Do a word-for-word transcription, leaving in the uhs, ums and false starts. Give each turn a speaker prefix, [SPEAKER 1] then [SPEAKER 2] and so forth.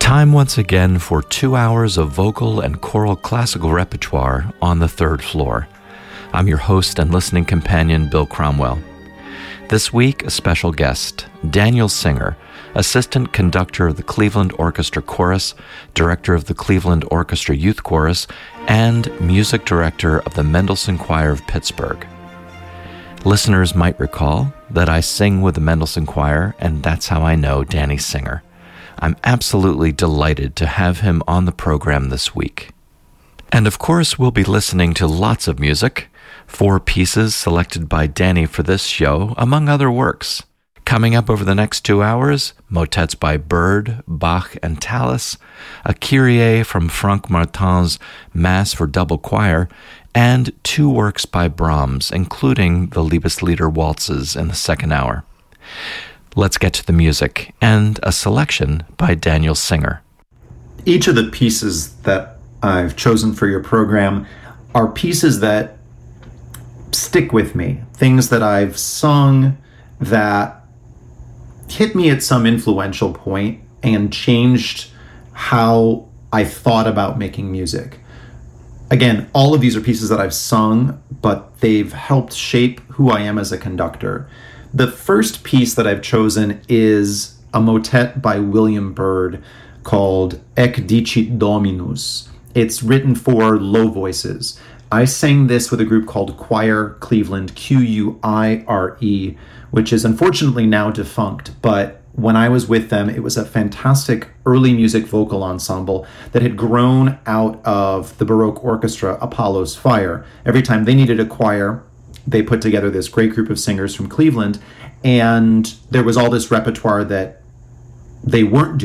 [SPEAKER 1] Time once again for two hours of vocal and choral classical repertoire on the third floor. I'm your host and listening companion, Bill Cromwell. This week, a special guest, Daniel Singer, assistant conductor of the Cleveland Orchestra Chorus, director of the Cleveland Orchestra Youth Chorus, and music director of the Mendelssohn Choir of Pittsburgh. Listeners might recall that I sing with the Mendelssohn Choir, and that's how I know Danny Singer. I'm absolutely delighted to have him on the program this week. And of course, we'll be listening to lots of music, four pieces selected by Danny for this show, among other works. Coming up over the next two hours, motets by Bird, Bach, and Tallis, a Kyrie from Franck Martin's Mass for Double Choir, and two works by Brahms, including the Liebeslieder waltzes in the second hour. Let's get to the music, and a selection by Daniel Singer.
[SPEAKER 2] Each of the pieces that I've chosen for your program are pieces that stick with me, things that I've sung that hit me at some influential point and changed how I thought about making music. Again, all of these are pieces that I've sung, but they've helped shape who I am as a conductor. The first piece that I've chosen is a motet by William Byrd called Ec Dicit Dominus. It's written for low voices. I sang this with a group called Choir Cleveland, Q U I R E, which is unfortunately now defunct, but when I was with them, it was a fantastic early music vocal ensemble that had grown out of the Baroque orchestra Apollo's Fire. Every time they needed a choir, they put together this great group of singers from Cleveland, and there was all this repertoire that they weren't doing.